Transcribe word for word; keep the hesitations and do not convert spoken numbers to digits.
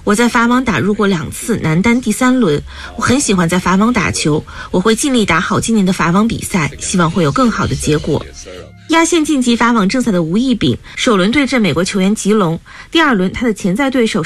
我在法网打入过两次男单第三轮，我很喜欢在法网打球，我会尽力打好今年的法网比赛，希望会有更好的结果。压线晋级法网正赛的吴亦丙首轮对阵美国球员吉隆，第二轮他的潜在对手